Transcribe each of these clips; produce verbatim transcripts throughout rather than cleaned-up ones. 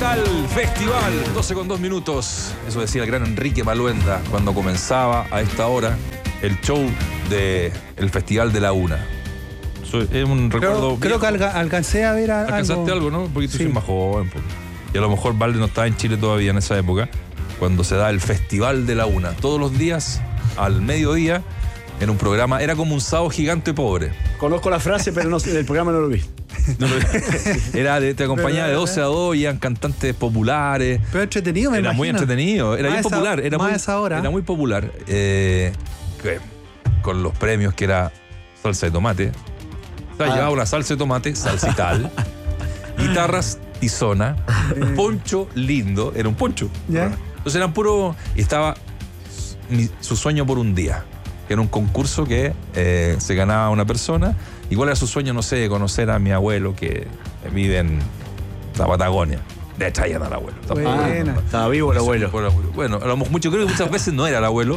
tal? Festival, doce con dos minutos. Eso decía el gran Enrique Maluenda cuando comenzaba a esta hora el show del Festival de la Una. Eso es un recuerdo. Creo, creo que alga, alcancé a ver a, ¿Alcanzaste algo, algo, no? Porque tú sí. Eres más joven. Porque... Y a lo mejor Valde no estaba en Chile todavía en esa época, cuando se da el Festival de la Una. Todos los días, al mediodía, en un programa. Era como un sábado gigante pobre. Conozco la frase, pero no, el programa no lo vi. No, era de, te acompañaba de doce a dos, y eran cantantes populares. Pero entretenido, me Era imagino. muy entretenido, era más bien esa, popular. Era más muy, esa hora. Era muy popular. Eh, que, con los premios que era salsa de tomate. O sea, ah. llevaba una salsa de tomate, salsital, guitarras, tizona, poncho lindo, era un poncho. ¿Ya? Entonces eran puro. Y estaba mi, su sueño por un día, que era un concurso que eh, se ganaba una persona. Igual era su sueño, no sé, conocer a mi abuelo que vive en la Patagonia. De Chayanne al abuelo. Buena. Estaba vivo el abuelo. Bueno, a lo mucho creo que muchas veces no era el abuelo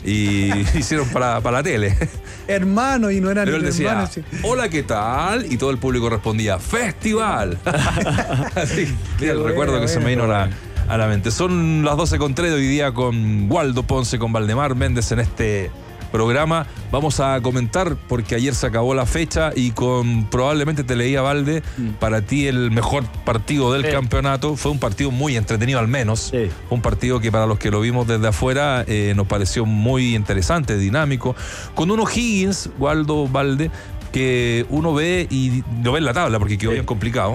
y hicieron para, para la tele. Hermano, y no eran Pero él decía, hermanos, sí. hola, ¿qué tal? Y todo el público respondía, ¡Festival! Así, mira, el recuerdo que bueno, se me vino bueno. a, la, a la mente. Son las doce con tres de hoy día con Waldo Ponce, con Valdemar Méndez en este programa. Vamos a comentar, porque ayer se acabó la fecha y con probablemente te leía, Valde, mm. para ti el mejor partido del sí. campeonato. Fue un partido muy entretenido, al menos. Sí. Fue un partido que para los que lo vimos desde afuera eh, nos pareció muy interesante, dinámico, con unos Higgins, Waldo, Valde, que uno ve y lo ve en la tabla porque quedó sí. bien complicado.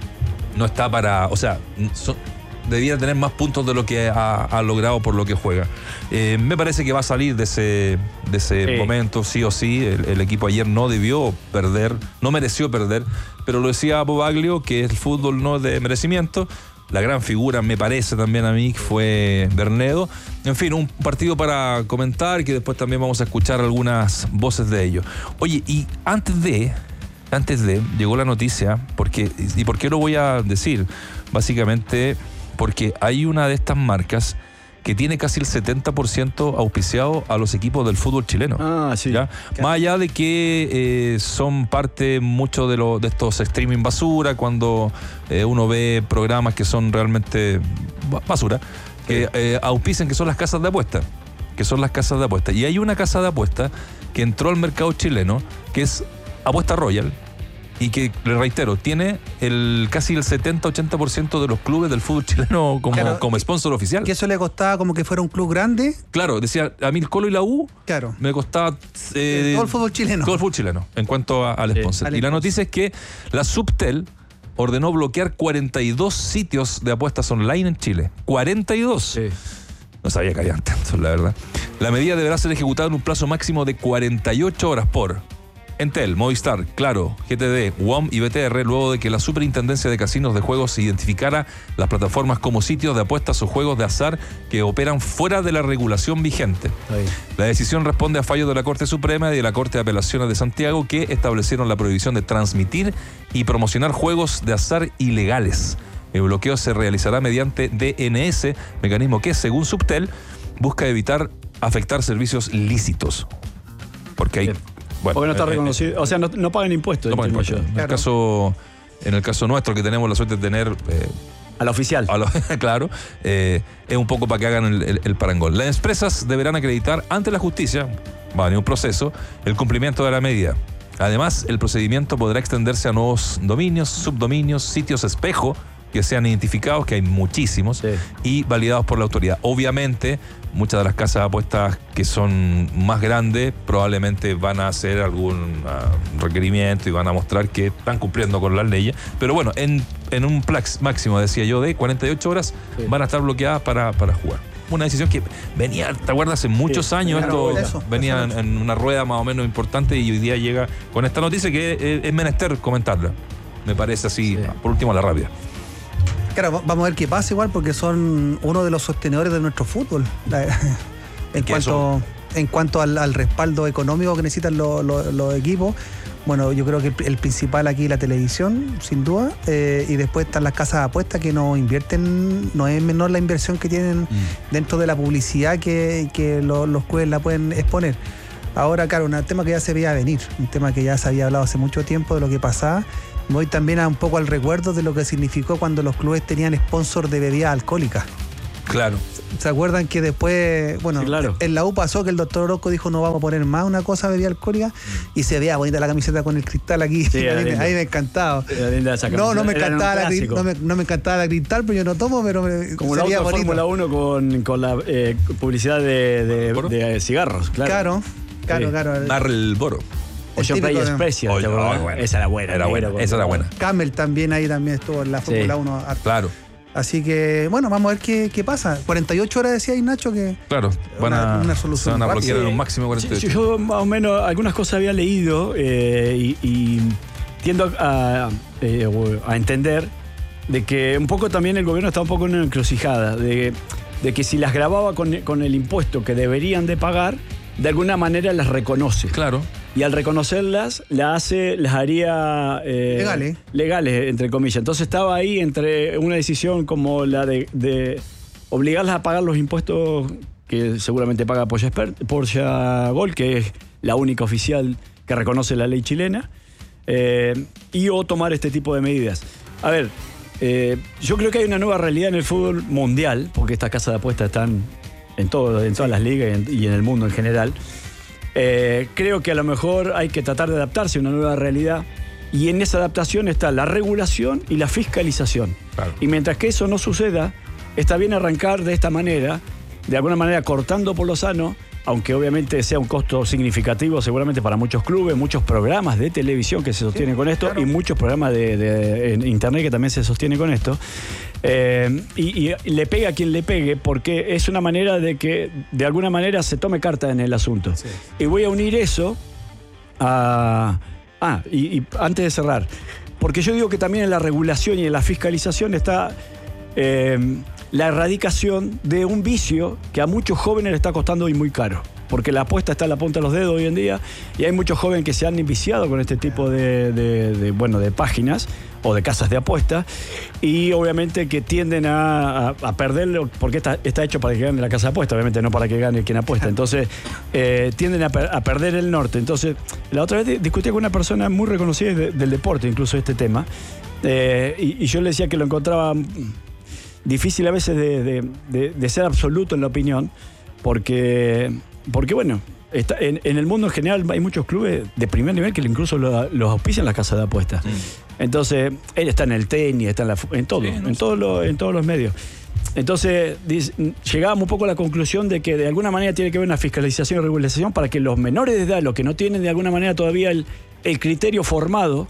No está para, o sea, so, debiera tener más puntos de lo que ha, ha logrado por lo que juega. Eh, me parece que va a salir de ese, de ese sí. momento, sí o sí. El, el equipo ayer no debió perder, no mereció perder, pero lo decía Bobaglio, que el fútbol no es de merecimiento. La gran figura, me parece también a mí, fue Bernedo. En fin, un partido para comentar, que después también vamos a escuchar algunas voces de ellos. Oye, y antes de... Antes de, llegó la noticia, porque, ¿y por qué lo voy a decir? Básicamente porque hay una de estas marcas que tiene casi el setenta por ciento auspiciado a los equipos del fútbol chileno. Ah, sí. ¿Ya? Más allá de que eh, son parte mucho de, lo, de estos streaming basura, cuando eh, uno ve programas que son realmente basura, que eh, auspician, que son las casas de apuestas. Que son las casas de apuestas. Y hay una casa de apuestas que entró al mercado chileno, que es Apuesta Royal, y que, le reitero, tiene el casi el setenta a ochenta por ciento de los clubes del fútbol chileno como, claro, como sponsor oficial. Que eso le costaba como que fuera un club grande. Claro, decía, a mí el Colo y la U, claro, me costaba eh, todo el fútbol chileno. Todo el fútbol chileno, en cuanto a, al sponsor. Sí, y la noticia es que la Subtel ordenó bloquear cuarenta y dos sitios de apuestas online en Chile. cuarenta y dos. Sí. No sabía que habían tantos, la verdad. La medida deberá ser ejecutada en un plazo máximo de cuarenta y ocho horas por Entel, Movistar, Claro, G T D, U O M y B T R, luego de que la Superintendencia de Casinos de Juegos identificara las plataformas como sitios de apuestas o juegos de azar que operan fuera de la regulación vigente. Ahí. La decisión responde a fallos de la Corte Suprema y de la Corte de Apelaciones de Santiago, que establecieron la prohibición de transmitir y promocionar juegos de azar ilegales. El bloqueo se realizará mediante D N S, mecanismo que, según Subtel, busca evitar afectar servicios lícitos. Porque hay... Bueno, porque no está reconocido, eh, o sea, no, no pagan impuestos. No pagan impuestos. En, claro. el caso, en el caso nuestro, que tenemos la suerte de tener... Eh, a la oficial. A lo, claro, eh, es un poco para que hagan el, el, el parangón. Las empresas deberán acreditar ante la justicia, va a venir un proceso, el cumplimiento de la medida. Además, el procedimiento podrá extenderse a nuevos dominios, subdominios, sitios espejo, que sean identificados, que hay muchísimos, sí. y validados por la autoridad. Obviamente, muchas de las casas de apuestas que son más grandes probablemente van a hacer algún uh, requerimiento y van a mostrar que están cumpliendo con las leyes. Pero bueno, en, en un plazo máximo, decía yo, de cuarenta y ocho horas, sí. van a estar bloqueadas para, para jugar. Una decisión que venía, ¿te acuerdas? Hace muchos sí, años claro, esto eso, venía eso. En, en una rueda más o menos importante, y hoy día llega con esta noticia que es, es menester comentarla. Me parece así, sí. por último, a la rápida. Claro, vamos a ver qué pasa igual, porque son uno de los sostenedores de nuestro fútbol. La, en, cuanto, en cuanto al, al respaldo económico que necesitan los, los, los equipos, bueno, yo creo que el, el principal aquí es la televisión, sin duda, eh, y después están las casas de apuestas que no invierten, no es menor la inversión que tienen mm. dentro de la publicidad que, que lo, los clubes la pueden exponer. Ahora, claro, un tema que ya se veía venir, un tema que ya se había hablado hace mucho tiempo de lo que pasaba, Voy también a un poco al recuerdo de lo que significó cuando los clubes tenían sponsor de bebidas alcohólicas. Claro. ¿Se acuerdan que después, bueno, Sí, claro. en la U pasó que el doctor Orozco dijo no vamos a poner más una cosa bebida alcohólica y se veía bonita la camiseta con el cristal aquí? Sí, a, mí, linda. a mí me encantaba. Era linda esa No, no me camiseta. Era un encantaba la clásico. cristal, no me, no me encantaba la cristal, pero yo no tomo, pero me, Como se el veía auto de bonito. Fórmula uno con, con la eh, publicidad de, de, ¿Boro? de cigarros, claro. Claro, claro, Sí. claro. El- Marlboro. Ocean típico Play de- Special. Oye, ¿te acordás? oh, bueno. Esa era buena. Era buena, esa era buena. Camel también ahí también estuvo en la Sí. Fórmula uno. harto. Claro, Así que, bueno, vamos a ver qué, qué pasa. cuarenta y ocho horas decía ahí Nacho que... claro. Van Una- a, una se solución van a rápida. bloquear en Sí. un máximo cuarenta y ocho. Yo más o menos algunas cosas había leído eh, y, y tiendo a, eh, a entender de que un poco también el gobierno está un poco en una encrucijada, de, de que si las grababa con, con el impuesto que deberían de pagar, de alguna manera las reconoce. Claro. Y al reconocerlas, las hace, las haría eh, Legales. legales, entre comillas. Entonces estaba ahí entre una decisión como la de, de obligarlas a pagar los impuestos que seguramente paga Porsche, Porsche Gol, que es la única oficial que reconoce la ley chilena, eh, y o tomar este tipo de medidas. A ver, eh, yo creo que hay una nueva realidad en el fútbol mundial, porque estas casas de apuestas están en, todo, en todas las ligas y en, y en el mundo en general. Eh, creo que a lo mejor hay que tratar de adaptarse a una nueva realidad y en esa adaptación está la regulación y la fiscalización. Claro. Y mientras que eso no suceda, está bien arrancar de esta manera, de alguna manera cortando por lo sano, aunque obviamente sea un costo significativo seguramente para muchos clubes, muchos programas de televisión que se sostienen Sí, con esto claro. y muchos programas de, de- en internet que también se sostienen con esto. Eh, y, y le pegue a quien le pegue, porque es una manera de que de alguna manera se tome carta en el asunto. Sí. Y voy a unir eso a... Ah, y, y antes de cerrar, porque yo digo que también en la regulación y en la fiscalización está eh, la erradicación de un vicio que a muchos jóvenes le está costando y muy caro. Porque la apuesta está a la punta de los dedos hoy en día y hay muchos jóvenes que se han enviciado con este tipo de, de- de, bueno, de páginas o de casas de apuestas y obviamente que tienden a, a, a perderlo porque está, está hecho para que gane la casa de apuestas, obviamente no para que gane quien apuesta. Entonces eh, tienden a, per- a perder el norte. Entonces la otra vez di- discutí con una persona muy reconocida de- del deporte, incluso este tema, eh, y, y yo le decía que lo encontraba difícil a veces de, de- de- de ser absoluto en la opinión, porque, porque bueno, está, en, en el mundo en general hay muchos clubes de primer nivel que incluso lo- los auspician las casas de apuestas. Entonces, él está en el tenis, está en, la, en todo, Sí, no en, sé. todos los, en todos los medios. Entonces, dice- llegábamos un poco a la conclusión de que de alguna manera tiene que haber una fiscalización y regulación para que los menores de edad, los que no tienen de alguna manera todavía el, el criterio formado,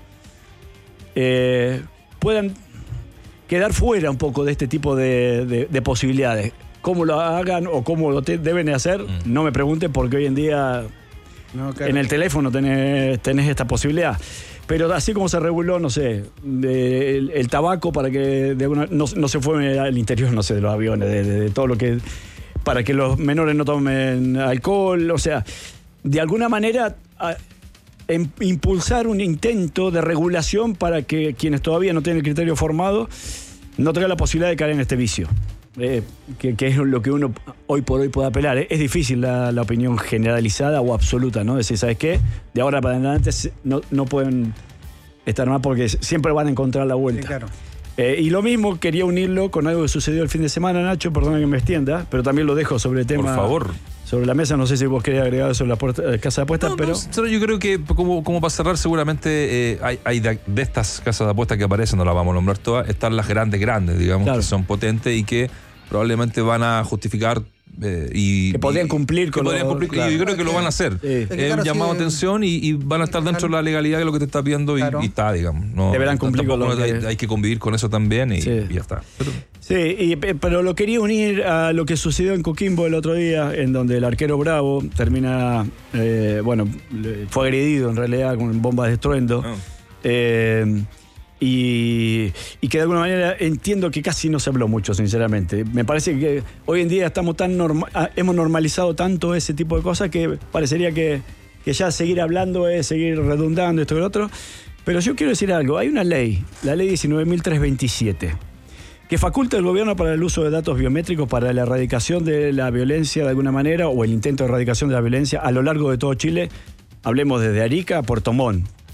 eh, puedan quedar fuera un poco de este tipo de, de- de posibilidades. Cómo lo hagan o cómo lo te- deben de hacer, Mm. no me pregunten porque hoy en día No, claro. en el teléfono tenés, tenés esta posibilidad. Pero así como se reguló, no sé, de- el, el tabaco para que de alguna- no, no se fue al interior, no sé, de los aviones, de, de- de todo lo que... para que los menores no tomen alcohol, o sea, de alguna manera a- em- impulsar un intento de regulación para que quienes todavía no tienen el criterio formado no tengan la posibilidad de caer en este vicio. Eh, que, que es lo que uno hoy por hoy puede apelar. Es, es difícil la, la opinión generalizada o absoluta, ¿no? Decir, ¿sabes qué? De ahora para adelante se- no, no pueden estar más porque siempre van a encontrar la Sí, vuelta. claro. Eh, y lo mismo quería unirlo con algo que sucedió el fin de semana, Nacho, perdona que me extienda, pero también lo dejo sobre el tema. Por favor. Sobre la mesa, no sé si vos querés agregar sobre la puerta- eh, casa de apuestas, No, pero... no, solo yo creo que como, como para cerrar seguramente eh, hay, hay de, de estas casas de apuestas que aparecen, no las vamos a nombrar todas, están las grandes, grandes, digamos, Claro. que son potentes y que probablemente van a justificar eh, y Que podrían y- cumplir que con podrían lo- cumplir, claro. y yo creo que lo van a hacer. Sí. Es Es que un claro, llamado sí, de atención y, y van a estar dentro de la legalidad de lo que te está pidiendo y- Claro. y, está, digamos. No, Deberán cumplir con tampoco lo que- hay, hay que convivir con eso también y, Sí. y ya está. Pero- Sí, y- pe- pero lo quería unir a lo que sucedió en Coquimbo el otro día, en donde el arquero Bravo termina, eh, bueno, le- fue agredido en realidad con bombas de estruendo. Ah. Eh, y, y que de alguna manera entiendo que casi no se habló mucho, sinceramente. Me parece que hoy en día estamos tan norma- ah, hemos normalizado tanto ese tipo de cosas que parecería que, que ya seguir hablando es seguir redundando esto y lo otro. Pero yo quiero decir algo, hay una ley, la ley diecinueve mil trescientos veintisiete, que faculta al gobierno para el uso de datos biométricos para la erradicación de la violencia de alguna manera o el intento de erradicación de la violencia a lo largo de todo Chile. Hablemos desde Arica a Puerto Montt.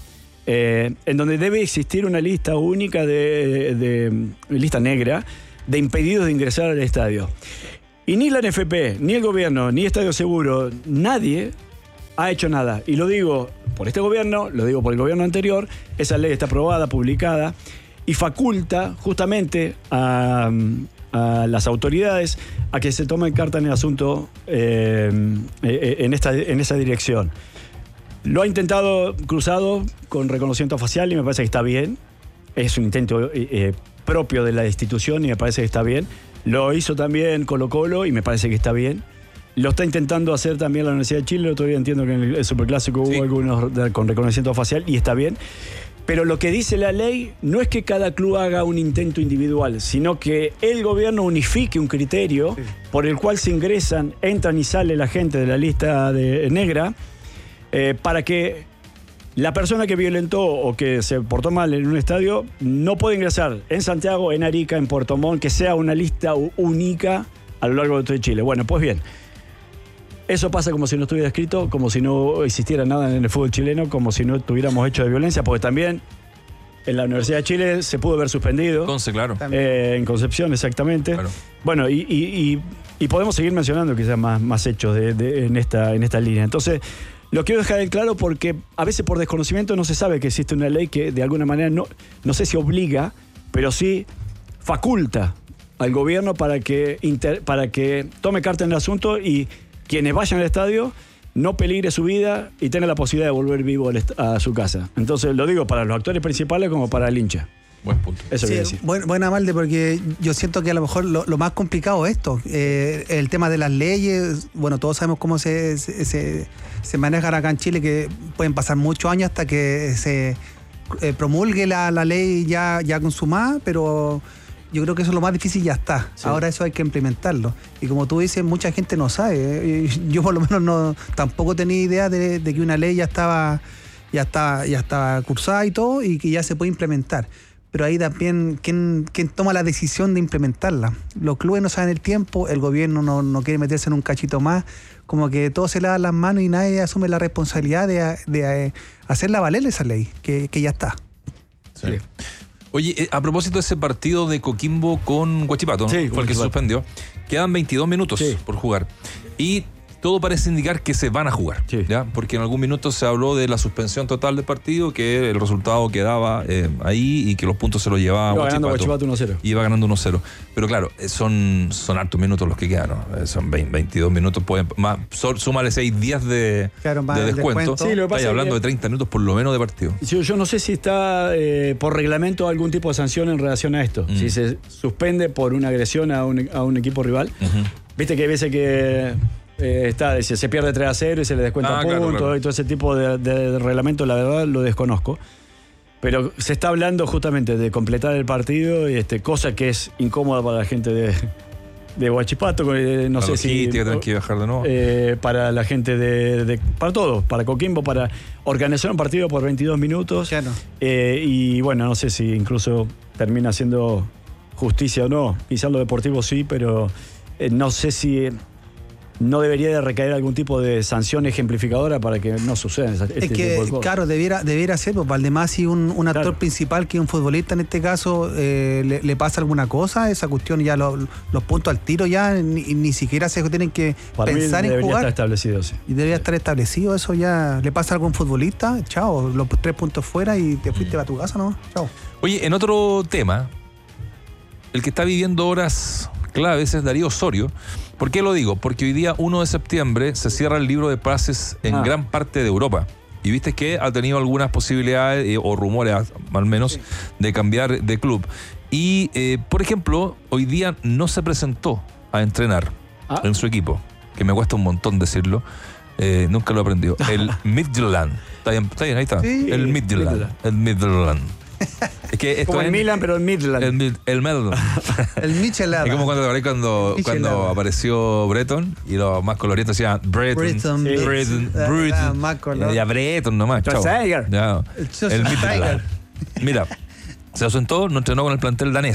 eh, en donde debe existir una lista única de, de, de lista negra de impedidos de ingresar al estadio. Y ni la N F P, ni el gobierno, ni Estadio Seguro, nadie ha hecho nada. Y lo digo por este gobierno, lo digo por el gobierno anterior. Esa ley está aprobada, publicada, y faculta justamente a, a las autoridades a que se tomen carta en el asunto eh, en, esta, en esa dirección. Lo ha intentado Cruzado con reconocimiento facial y me parece que está bien. Es un intento eh, propio de la institución y me parece que está bien. Lo hizo también Colo-Colo y me parece que está bien. Lo está intentando hacer también la Universidad de Chile. El otro día entiendo que en el Superclásico sí. hubo algunos de, con reconocimiento facial y está bien. Pero lo que dice la ley no es que cada club haga un intento individual, sino que el gobierno unifique un criterio sí. por el cual se ingresan, entran y sale la gente de la lista de, negra eh, para que la persona que violentó o que se portó mal en un estadio no puede ingresar en Santiago, en Arica, en Puerto Montt, que sea una lista única a lo largo de todo Chile. Bueno, pues bien, eso pasa como si no estuviera escrito, como si no existiera nada en el fútbol chileno, como si no tuviéramos hecho de violencia, porque también en la Universidad de Chile se pudo haber suspendido. Conce, claro. Eh, en Concepción, exactamente. Claro. Bueno, y, y, y, y podemos seguir mencionando quizás más, más hechos de, de, en, esta, en esta línea. Entonces, lo quiero dejar en claro porque a veces por desconocimiento no se sabe que existe una ley que de alguna manera no, no sé si obliga, pero sí faculta al gobierno para que, inter, para que tome carta en el asunto y quienes vayan al estadio no peligre su vida y tengan la posibilidad de volver vivo a su casa. Entonces lo digo para los actores principales como para el hincha. Buen punto. Eso sí, decir. Buen, buena Malde, porque yo siento que a lo mejor lo, lo más complicado es esto. Eh, el tema de las leyes, bueno, todos sabemos cómo se, se, se, se manejan acá en Chile, que pueden pasar muchos años hasta que se eh, promulgue la, la ley ya, ya consumada, pero yo creo que eso es lo más difícil, ya está. Sí. Ahora eso hay que implementarlo. Y como tú dices, mucha gente no sabe. Yo por lo menos no tampoco tenía idea de, de que una ley ya estaba, ya estaba, ya estaba cursada y todo, y que ya se puede implementar. Pero ahí también, ¿quién, quién toma la decisión de implementarla? Los clubes no saben el tiempo, el gobierno no, no quiere meterse en un cachito más, como que todos se lavan las manos y nadie asume la responsabilidad de, de hacerla valer esa ley, que, que ya está. Sí. Oye, a propósito de ese partido de Coquimbo con Huachipato, ¿no? Sí, fue el que se suspendió, quedan veintidós minutos sí. por jugar. Y todo parece indicar que se van a jugar, sí. ¿ya? Porque en algún minuto se habló de la suspensión total del partido, que el resultado quedaba eh, ahí y que los puntos se los llevaba Iba ganando Huachipato uno cero. Iba ganando uno cero. Pero claro, son, son hartos minutos los que quedan, ¿no? Son veinte, veintidós minutos, pueden, más, súmale seis días de, claro, de descuento. descuento. Sí, lo que pasa hablando que, de treinta minutos por lo menos de partido. Yo, yo no sé si está eh, por reglamento algún tipo de sanción en relación a esto. Mm. Si se suspende por una agresión a un, a un equipo rival. Uh-huh. Viste que hay veces que... Eh, está, dice, se pierde tres a cero y se le descuenta ah, puntos claro, claro. y todo ese tipo de, de, de reglamento, la verdad lo desconozco. Pero se está hablando justamente de completar el partido, y este, cosa que es incómoda para la gente de, de Huachipato, eh, no la sé si... que tienen que bajar de nuevo. Eh, para la gente de, de... Para todos, para Coquimbo, para organizar un partido por veintidós minutos. Claro. Eh, y bueno, no sé si incluso termina siendo justicia o no. Quizás lo deportivo sí, pero eh, no sé si... no debería de recaer algún tipo de sanción ejemplificadora para que no suceda este es que, tipo de cosas. Claro, debiera, debiera ser, pues Valdemasi, un, un actor claro. principal, que es un futbolista en este caso, eh, le, le pasa alguna cosa, esa cuestión ya lo, los puntos al tiro ya ni, ni siquiera se tienen que para pensar mí en debería jugar. Estar establecido, sí. Y debería sí. estar establecido eso ya. Le pasa a algún futbolista, chao, los tres puntos fuera y te fuiste mm. a tu casa, ¿no? Chao. Oye, en otro tema, el que está viviendo horas claves es Darío Osorio. ¿Por qué lo digo? Porque hoy día, uno de septiembre, se cierra el libro de pases en ah. gran parte de Europa. Y viste que ha tenido algunas posibilidades, eh, o rumores al menos, sí. de cambiar de club. Y, eh, por ejemplo, hoy día no se presentó a entrenar ah. en su equipo, que me cuesta un montón decirlo. Eh, nunca lo he aprendido. El Midtjylland. ¿Está bien? ¿Está bien? Ahí está. Sí. El Midtjylland. El Midtjylland. Es que como el Milan, pero el Midland. El, el Midland. El Michelada. Es como cuando, cuando, cuando apareció Breton y los más colorientos decían Breton. Breton. Sí. Breton. Breton. Más color. Ya Breton nomás. Chao. Ya. El, el Midland. Mira, se ausentó, no entrenó con el plantel danés.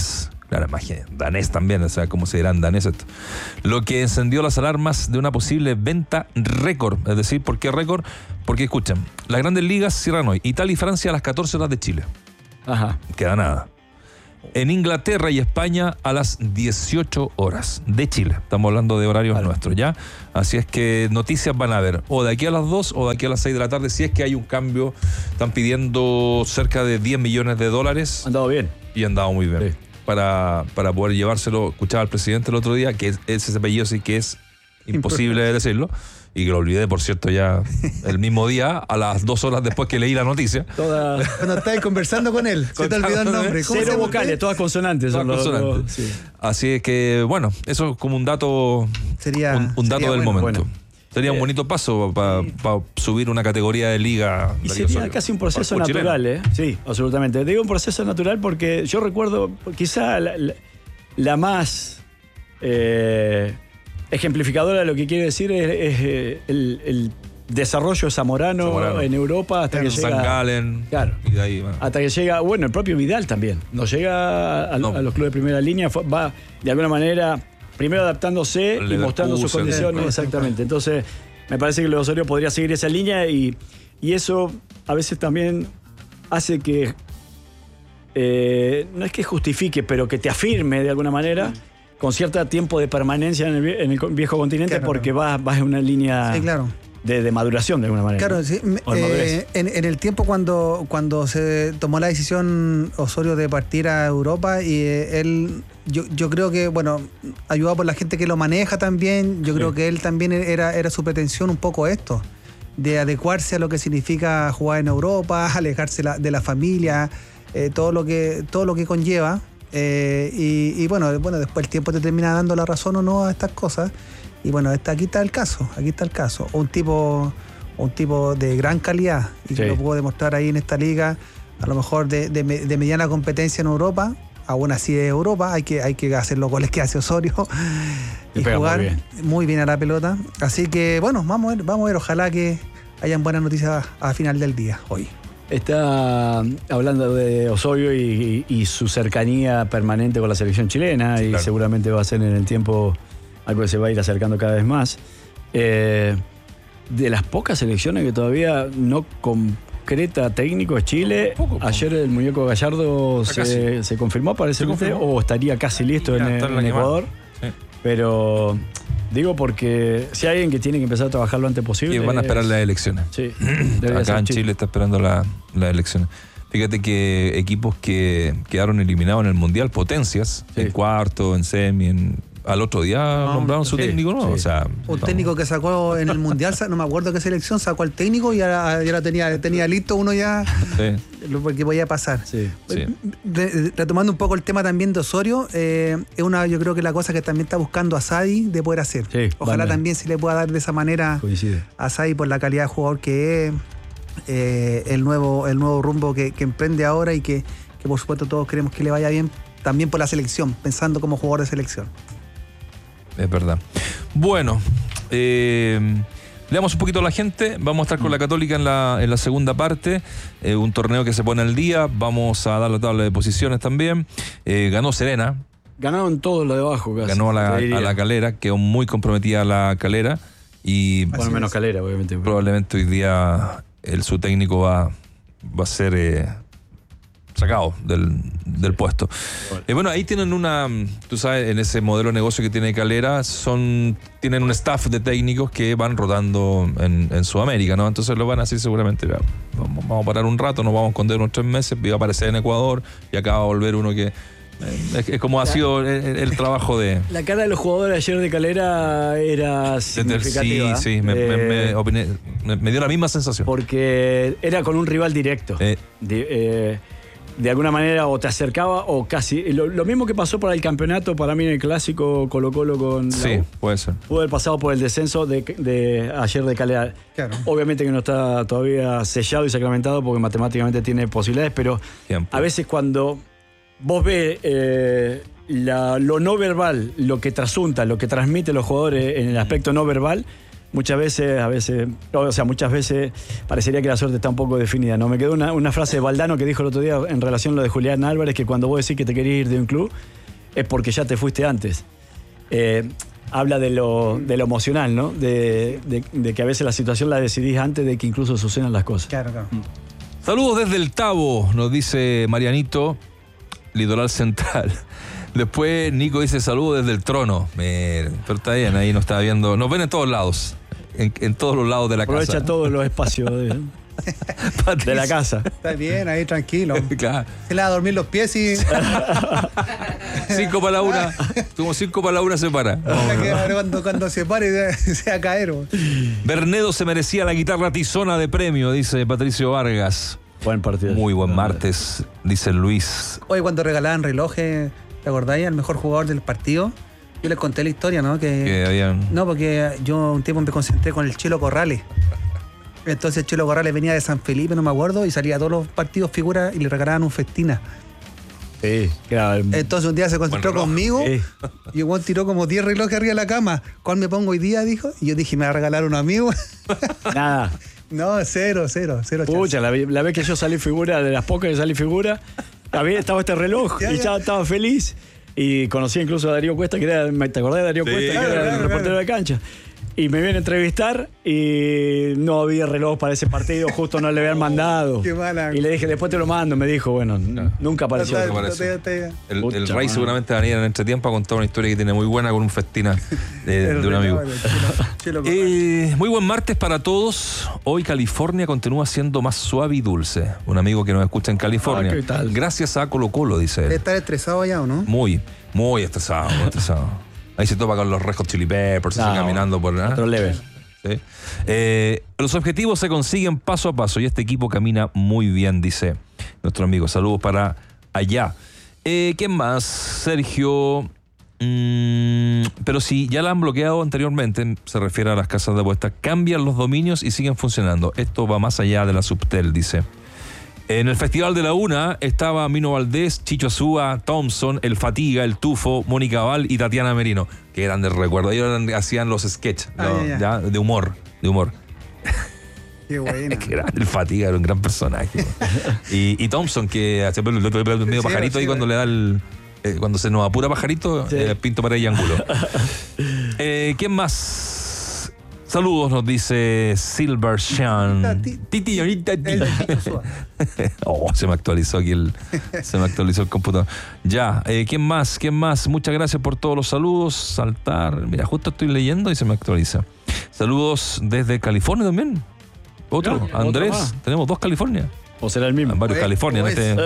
Claro, imagínate, danés también, o sea, ¿cómo se dirán danés esto? Lo que encendió las alarmas de una posible venta récord. Es decir, ¿por qué récord? Porque, escuchen, las grandes ligas cierran hoy. Italia y Francia a las catorce horas de Chile. Ajá. Queda nada. En Inglaterra y España a las dieciocho horas de Chile. Estamos hablando de horarios Vale. nuestros, ¿ya? Así es que noticias van a haber o de aquí a las dos o de aquí a las seis de la tarde. Si es que hay un cambio, están pidiendo cerca de diez millones de dólares. Han dado bien. Y han dado muy bien. Sí. Para, para poder llevárselo. Escuchaba al presidente el otro día, que es, ese apellido sí que es imposible de decirlo. Y que lo olvidé, por cierto, ya el mismo día, a las dos horas después que leí la noticia. Toda... Cuando estabas conversando con él, se te olvidó el nombre. ¿Cómo se Cero llama vocales, usted? todas consonantes. Todas son los- consonantes. los- sí. Así es que, bueno, eso es como un dato, Sería, un, un dato sería del bueno. momento. Bueno. Sería un Eh, bonito paso para subir una categoría de liga. Y Darío sería Osorio. casi un proceso Para el fútbol natural, ¿eh? Sí, absolutamente. Digo un proceso natural porque yo recuerdo, quizá la, la- la más eh, ejemplificadora de lo que quiere decir es, es, eh, el, el desarrollo zamorano, Zamorano. en Europa hasta Claro, que San llega. Galen. Claro. Y de ahí, bueno. Hasta que llega, bueno, el propio Vidal también. No llega a, No. a los clubes de primera línea, fue- va de alguna manera primero adaptándose El y mostrando sus Leverkusen. condiciones. Leverkusen, Exactamente. Entonces, me parece que el Osorio podría seguir esa línea y, y eso a veces también hace que, eh, no es que justifique, pero que te afirme de alguna manera con cierto tiempo de permanencia en el, vie- en el viejo continente, Claro. porque vas, vas en una línea Sí, claro. de, de maduración de alguna manera. Claro, sí. me- O de madurez. eh, en, en el tiempo cuando, cuando se tomó la decisión Osorio de partir a Europa y eh, él, yo, yo creo que, bueno, ayudado por la gente que lo maneja también, yo Sí. creo que él también era, era su pretensión un poco esto, de adecuarse a lo que significa jugar en Europa, alejarse la- de la familia, eh, todo lo que todo lo que conlleva. eh, y, y bueno, bueno, después el tiempo te termina dando la razón o no a estas cosas. Y bueno, está, aquí está el caso, aquí está el caso. Un tipo, un tipo de gran calidad y que Sí. lo puedo demostrar ahí en esta liga, a lo mejor de, de me- de mediana competencia en Europa. Aún así de Europa, hay que, hay que hacer los goles que hace Osorio Y y pega muy jugar bien. muy bien a la pelota. Así que bueno, vamos a ver, vamos a ver, ojalá que hayan buenas noticias a, a final del día, hoy. Está hablando de Osorio y, y- y su cercanía permanente con la selección chilena y Claro. seguramente va a ser en el tiempo algo que se va a ir acercando cada vez más. Eh, de las pocas selecciones que todavía no concreta técnico es Chile. Poco, poco. Ayer el muñeco Gallardo Está se, se confirmó, parece Se confirmó. o estaría casi listo Ya en, está en la en quemada. Ecuador. Sí. Pero digo porque si hay alguien que tiene que empezar a trabajar lo antes posible. Y van a esperar es- las elecciones. Sí, debería Acá ser en Chile. Chile está esperando la- las elecciones. Fíjate que equipos que quedaron eliminados en el Mundial, potencias, Sí. en cuarto, en semi, en, al otro día nombraron su sí, técnico, ¿no? sí. O sea, Un no. técnico que sacó en el Mundial, sa- no me acuerdo qué selección, sacó al técnico y ya, ya lo tenía, tenía listo uno ya, Sí, lo que podía pasar. Sí. sí. De- retomando un poco el tema también de Osorio, eh, es una, yo creo que la cosa que también está buscando a Sadi de poder hacer. Sí, Ojalá vale. también se le pueda dar de esa manera Coincide. a Sadi por la calidad de jugador que es, eh, el nuevo, el nuevo rumbo que, que emprende ahora y que, que por supuesto todos queremos que le vaya bien también por la selección, pensando como jugador de selección. Es verdad. Bueno, eh, le damos un poquito a la gente. Vamos a estar con la Católica en la, en la segunda parte. Eh, un torneo que se pone al día. Vamos a dar la tabla de posiciones también. Eh, ganó Serena. Ganaron todos los de abajo casi. Ganó a la, te diría. a la Calera. Quedó muy comprometida la Calera. Y Bueno, Así menos es. Calera, obviamente. probablemente hoy día el, su técnico va, va a ser eh, sacado del, del puesto. Bueno. Eh, bueno, ahí tienen una, tú sabes, en ese modelo de negocio que tiene Calera, son, tienen un staff de técnicos que van rotando en, en Sudamérica, ¿no? Entonces lo van a decir seguramente, "Ya, vamos, vamos a parar un rato, nos vamos a esconder unos tres meses, y va a aparecer en Ecuador y acá va a volver uno que... eh, es, es como ha sido el, el trabajo de... La cara de los jugadores ayer de Calera era Sí, significativa. sí, me, me- me Eh, opiné- me- me dio la misma sensación. Porque era con un rival directo. Eh, De, eh, de alguna manera o te acercaba o casi. Lo, lo mismo que pasó para el campeonato, para mí en el clásico Colo Colo con la sí, U. puede ser. Pudo haber pasado por el descenso de, de ayer de Calera. Claro. Obviamente que no está todavía sellado y sacramentado porque matemáticamente tiene posibilidades, pero Tiempo. a veces cuando vos ves eh, la- lo no verbal, lo que trasunta, lo que transmiten los jugadores en el aspecto no verbal, muchas veces, a veces, o sea, muchas veces parecería que la suerte está un poco definida. No me quedó una, una frase de Valdano que dijo el otro día en relación a lo de Julián Álvarez, que cuando vos decís que te querés ir de un club, es porque ya te fuiste antes. Eh, habla de lo, de lo emocional, ¿no? De, de, de que a veces la situación la decidís antes de que incluso sucedan las cosas. Claro, claro. Saludos desde el Tabo, nos dice Marianito, Litoral Central. Después Nico dice saludos desde el Trono. Miren, pero está bien, ahí nos está viendo. Nos ven en todos lados, en, en todos los lados de la Aprovecha casa. Aprovecha todos los espacios de, de la casa. Está bien, ahí tranquilo. Claro. Se le va a dormir los pies y... Cinco para la una. Como cinco para la una se para. cuando, cuando se pare se va a caer. Bernedo se merecía la guitarra tizona de premio, dice Patricio Vargas. Buen partido. Muy buen martes, dice Luis. Hoy cuando regalaban relojes, ¿te acordáis? Al mejor jugador del partido. Yo les conté la historia, ¿no? Que, que habían... No, porque yo un tiempo me concentré con el Chelo Corrales. Entonces el Chelo Corrales venía de San Felipe, no me acuerdo, y salía a todos los partidos figura y le regalaban un festina. Sí, claro. Entonces un día se concentró Buen reloj. conmigo Sí. y Juan tiró como diez relojes arriba de la cama. ¿Cuál me pongo hoy día? Dijo. Y yo dije, me va a regalar uno amigo. Nada. No, cero, cero, cero. Pucha, la, la vez que yo salí figura, de las pocas que salí figura, había estaba este reloj Ya, y ya. ya estaba feliz. Y conocí incluso a Darío Cuesta, que era, ¿te acordás de Darío Sí, Cuesta? claro, que era claro, el reportero claro. de cancha. Y me viene a entrevistar y no había reloj para ese partido, justo no le habían mandado. Qué mala. Y le dije, después te lo mando. Me dijo, bueno, n- nunca apareció. Nunca Total, apareció. total, total. El, Pucha el Ray madre. seguramente va a venir en entretiempo a contar una historia que tiene muy buena con un festina de, El de un amigo. reloj, el Chelo- Chelo Corrales. Eh, muy buen martes para todos. Hoy California continúa siendo más suave y dulce. Un amigo que nos escucha en California. Ah, ¿qué tal? Gracias a Colo Colo, dice él. ¿Estar estresado ya o no? Muy, muy estresado, muy estresado. Ahí se topa con los Red Hot Chili Peppers, así No, caminando por... ¿eh? Otro level. Sí. Eh, los objetivos se consiguen paso a paso y este equipo camina muy bien, dice nuestro amigo. Saludos para allá. Eh, ¿Quién más? Sergio. Mm, pero si ya la han bloqueado anteriormente, se refiere a las casas de apuestas, cambian los dominios y siguen funcionando. Esto va más allá de la Subtel, dice. En el Festival de la Una estaba Mino Valdés, Chicho Azúa, Thompson, El Fatiga, El Tufo, Mónica Val y Tatiana Merino. Qué grandes recuerdos. Ellos eran- hacían los sketches Ah, ¿no? ya, ya. ¿ya? de humor. De humor. Qué bueno. Qué grande, El Fatiga era un gran personaje. y, y Thompson, que hace medio Sí, pajarito sí, ahí cuando sí. le da el. eh, cuando se nos apura pajarito, Sí. eh, Pinto Pared y Ángulo. eh, ¿Quién más? Saludos, nos dice Silver Shan. Ti- Titi, ahorita, El Titi. Chicho Suá. Oh, se me actualizó aquí el, se me actualizó el computador. Ya, eh, ¿quién más? ¿Quién más? Muchas gracias por todos los saludos. Saltar. Mira, justo estoy leyendo y se me actualiza. Saludos desde California también. Otro, Ya, otro Andrés. más. Tenemos dos California. O será el mismo. Varios O es- California. o en este...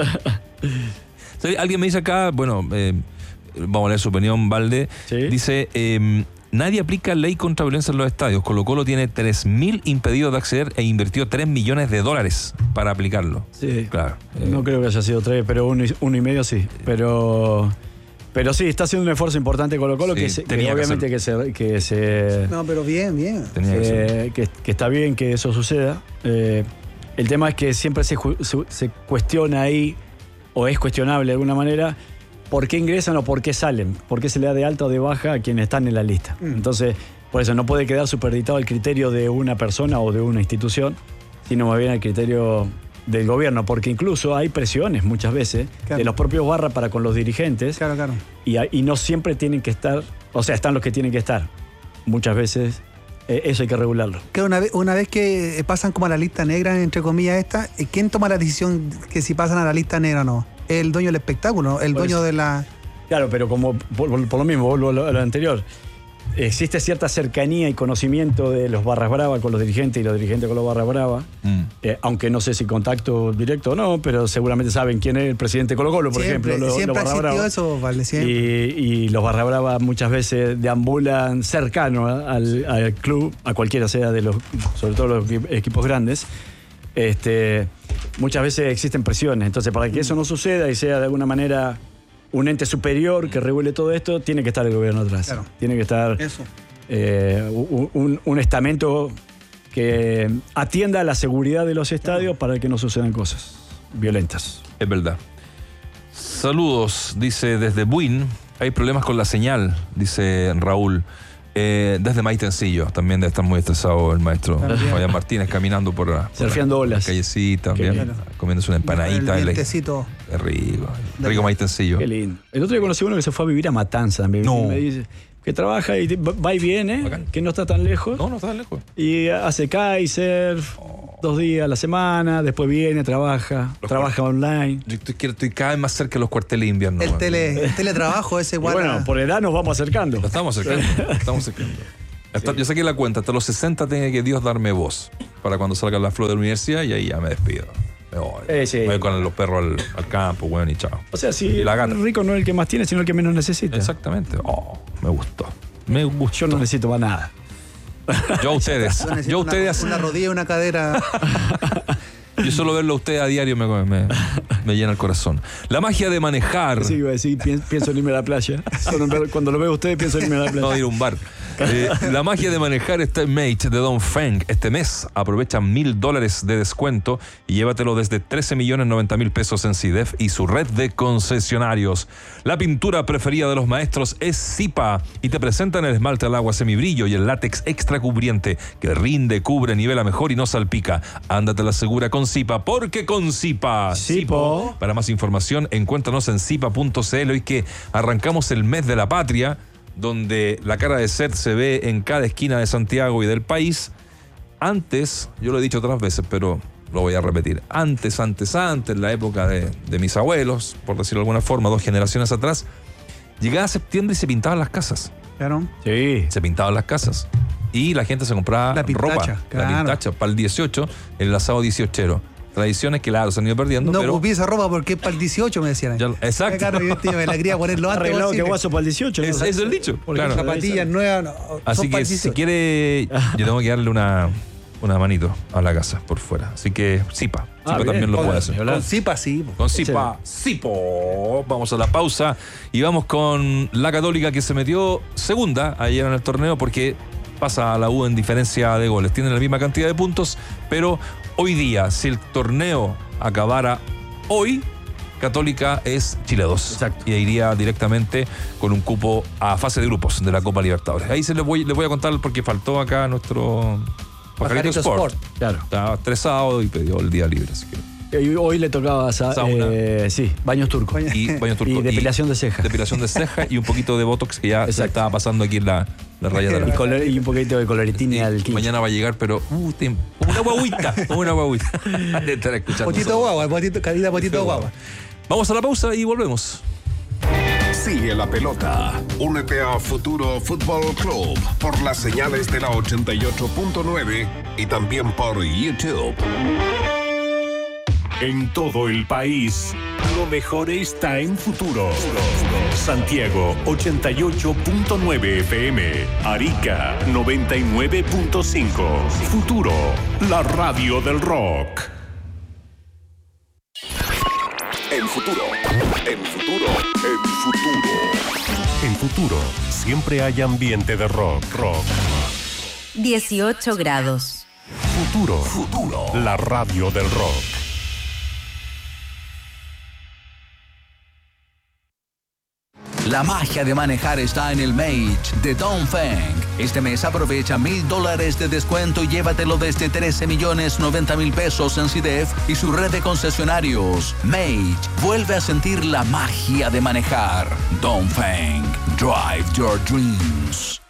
Sí, alguien me dice acá, bueno, eh, vamos a leer su opinión, Valde. Sí. Dice, eh, nadie aplica ley contra violencia en los estadios. Colo Colo tiene tres mil impedidos de acceder e invirtió tres millones de dólares para aplicarlo. Sí. Claro. eh, No creo que haya sido tres, pero uno y, uno y medio sí. Pero, pero sí, está haciendo un esfuerzo importante Colo Colo Sí, que, se- que tenía que obviamente que se, que se No, pero bien, bien. tenía que ser. eh, que, que está bien que eso suceda. Eh, el tema es que siempre se, ju- se, se cuestiona ahí, o es cuestionable de alguna manera, por qué ingresan o por qué salen, por qué se le da de alta o de baja a quienes están en la lista. Mm. Entonces, por eso no puede quedar superditado el criterio de una persona o de una institución, sino más bien el criterio del gobierno, porque incluso hay presiones muchas veces Claro. de los propios barras para con los dirigentes Claro, claro. y, hay- y no siempre tienen que estar, o sea, están los que tienen que estar. Muchas veces eh, eso hay que regularlo. Que una vez, una vez que pasan como a la lista negra, entre comillas, esta, ¿quién toma la decisión que si pasan a la lista negra o no? El dueño del espectáculo, el Por dueño eso. de la... Claro, pero como por, por- por lo mismo, vuelvo a lo, a lo anterior, existe cierta cercanía y conocimiento de los barras bravas con los dirigentes y los dirigentes con los barras bravas, Mm. eh, aunque no sé si contacto directo o no, pero seguramente saben quién es el presidente de Colo Colo, por siempre ejemplo, los, siempre los ha barra existido bravas. eso, vale, siempre. Y, y los barra bravas muchas veces deambulan cercano al, al club, a cualquiera sea de los, sobre todo los equi- equipos grandes. Este, muchas veces existen presiones, entonces para que eso no suceda y sea de alguna manera un ente superior que regule todo esto, tiene que estar el gobierno atrás. Claro. Tiene que estar Eso. eh, un, un- un estamento que atienda a la seguridad de los estadios para que no sucedan cosas violentas. Es verdad. Saludos, dice desde Buin. Hay problemas con la señal, dice Raúl. Eh, desde Maitencillo, también debe estar muy estresado el maestro También. Fabián Martínez, caminando por la, por Surfeando la olas. callecita, Qué también, lindo. comiéndose una empanadita. El y la- vientecito. Es rico, Dale. rico Maitencillo. Qué lindo. El otro día conocí a uno que se fue a vivir a Matanza también. No. Me dice que trabaja y va y viene, Bacán. que no está tan lejos. No, no está tan lejos. Y hace kitesurf dos días a la semana, después viene, trabaja, Los trabaja online. Yo estoy, quiero- estoy cada vez más cerca de los cuarteles de invierno. El, weón. tele, el teletrabajo ese Y igual. bueno, a- por edad nos vamos acercando. Lo estamos acercando. lo estamos acercando. Hasta- Yo saqué la cuenta, hasta los sesenta tiene que Dios darme voz para cuando salga la flor de la universidad y ahí ya me despido. Me voy. Eh, sí. Voy con los perros al, al campo, weón, y chao. O sea, si Y la gata. rico no es el que más tiene, sino el que menos necesita. Exactamente. Oh, me gustó. Me gustó. Yo no necesito más nada. Yo a ustedes. Yo necesito Yo a una, ustedes. una rodilla y una cadera. Yo solo verlo a ustedes a diario me, me, me llena el corazón. La magia de manejar. Sí, iba a decir, pien- pienso en irme a la playa. Cuando, cuando lo veo a ustedes, pienso en irme a la playa. No, ir a un bar. Eh, la magia de manejar está en Mate de Don Feng. Este mes aprovecha mil dólares de descuento y llévatelo desde trece millones noventa mil pesos en C I D E F y su red de concesionarios. La pintura preferida de los maestros es Zipa y te presentan el esmalte al agua semibrillo y el látex extra cubriente que rinde, cubre, nivela mejor y no salpica. Ándate a la segura con Zipa, porque con Zipa. Zipo. Para más información, encuéntranos en zipa punto c l. Hoy que arrancamos el mes de la patria, donde la cara de Seth se ve en cada esquina de Santiago y del país. Antes, yo lo he dicho otras veces, pero lo voy a repetir. Antes, antes, antes, en la época de, de mis abuelos, por decirlo de alguna forma, dos generaciones atrás, llegaba septiembre y se pintaban las casas. Claro. Sí. Se pintaban las casas. Y la gente se compraba La pintacha, ropa. La claro. pintacha. Para el dieciocho, el asado dieciochero. Tradiciones que, claro, se han ido perdiendo, No pero... ocupé esa ropa porque es para el dieciocho, me decían. ahí. Ya- exacto. Claro, yo te- me la quería poner lo antes Arreglado que posible. guaso para el dieciocho. ¿no? Es- eso es el dicho. Porque Claro. zapatillas nuevas no, Así son para que el si dieciocho. quiere, yo tengo que darle una, una manito a la casa por fuera. Así que Zipa, Zipa Ah, bien. también lo Con- puede hacer. Con Zipa sí. po. Con Zipa, Zipo. Vamos a la pausa y vamos con la Católica, que se metió segunda ayer en el torneo porque pasa a la U en diferencia de goles. Tienen la misma cantidad de puntos, pero hoy día, si el torneo acabara hoy, Católica es Chile dos. Exacto. Y iría directamente con un cupo a fase de grupos de la Copa Libertadores. Ahí se les voy, les voy a contar porque faltó acá nuestro Pajarito, Pajarito Sport. Sport. Claro. Estaba estresado y pidió el día libre. Así que. Y hoy le tocaba sa- Sauna. eh, sí, baños turcos. Y baño turco. Y depilación de ceja. Depilación de ceja y un poquito de botox que ya se Exacto. estaba pasando aquí en la, la raya de Y, la color- y un poquito de coloritín Sí, al quince. mañana va a llegar, pero uh, tem- como una guaguita, como una guaguita. De estar escuchando Potito solo. guagua, potito, carita potito guagua. Vamos a la pausa y volvemos. Sigue la pelota. Únete a Futuro Fútbol Club por las señales de la ochenta y ocho punto nueve y también por YouTube. En todo el país, lo mejor está en Futuro. Santiago ochenta y ocho punto nueve F M, Arica noventa y nueve punto cinco. Futuro, la radio del rock. En Futuro, en Futuro, en Futuro. En Futuro, siempre hay ambiente de rock, rock. dieciocho grados. Futuro, Futuro. la radio del rock. La magia de manejar está en el Mage de Don Feng. Este mes aprovecha mil dólares de descuento y llévatelo desde trece millones noventa mil pesos en C I D E F y su red de concesionarios. Mage vuelve a sentir la magia de manejar. Don Feng, drive your dreams.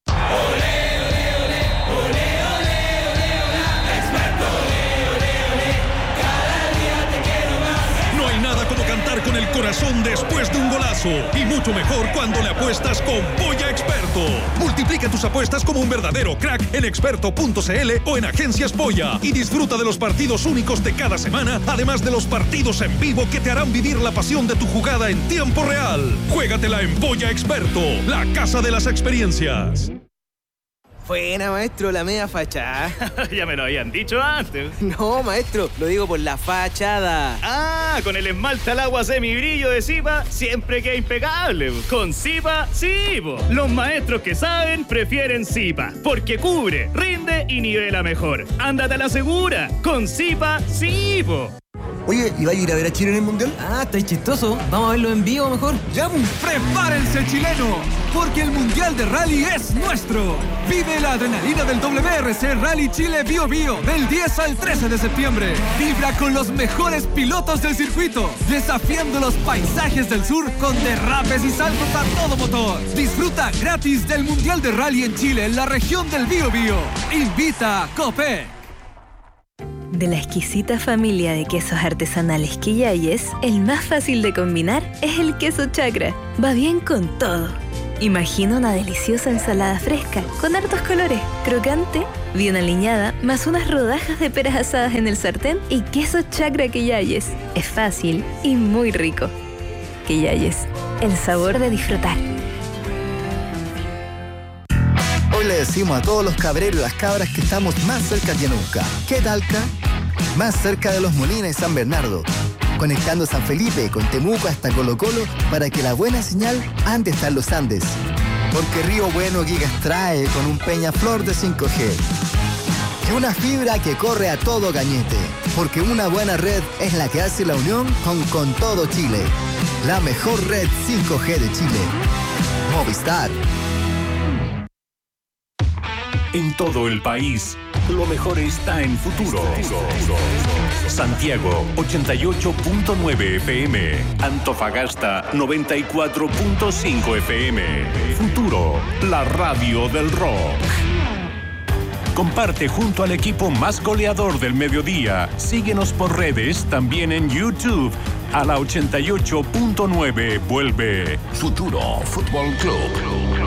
No hay nada como cantar con el corazón después de un golazo. Y mucho mejor cuando le apuestas con Polla Experto. Multiplica tus apuestas como un verdadero crack en experto punto c l o en Agencias Polla. Y disfruta de los partidos únicos de cada semana, además de los partidos en vivo que te harán vivir la pasión de tu jugada en tiempo real. Juégatela en Polla Experto, la casa de las experiencias. Buena, maestro, la media fachada. Ya me lo habían dicho antes. No, maestro, lo digo por la fachada. Ah, con el esmalte al agua semibrillo de Zipa, siempre queda impecable. Con Zipa, sí, po. Los maestros que saben prefieren Zipa, porque cubre, rinde y nivela mejor. Ándate a la segura. Con Zipa, sí, po. Oye, ¿y va a ir a ver a Chile en el Mundial? Ah, estáis chistoso. Vamos a verlo en vivo mejor. ¡Ya! ¡Prepárense, chilenos! Porque el Mundial de Rally es nuestro. Vive la adrenalina del W R C Rally Chile Bio Bio del diez al trece de septiembre. Vibra con los mejores pilotos del circuito, desafiando los paisajes del sur con derrapes y saltos a todo motor. Disfruta gratis del Mundial de Rally en Chile en la región del Bio Bio. Invita a Copec. De la exquisita familia de quesos artesanales Quillayes, el más fácil de combinar es el queso chacra. Va bien con todo. Imagina una deliciosa ensalada fresca, con hartos colores, crocante, bien aliñada, más unas rodajas de peras asadas en el sartén y queso chacra Quillayes. Es fácil y muy rico. Quillayes, el sabor de disfrutar. Hoy le decimos a todos los cabreros y las cabras que estamos más cerca que nunca. ¿Qué talca? Más cerca de Los Molinos y San Bernardo, conectando San Felipe con Temuco hasta Colo Colo para que la buena señal ande hasta en los Andes. Porque Río Bueno Gigas trae con un Peñaflor de cinco G. Y una fibra que corre a todo cañete. Porque una buena red es la que hace la unión con Con Todo Chile. La mejor red cinco G de Chile. Movistar. En todo el país, lo mejor está en Futuro. Santiago ochenta y ocho punto nueve F M, Antofagasta noventa y cuatro punto cinco F M. Futuro, la radio del rock. Comparte junto al equipo más goleador del mediodía. Síguenos por redes, también en YouTube. A la ochenta y ocho punto nueve vuelve Futuro Fútbol Club.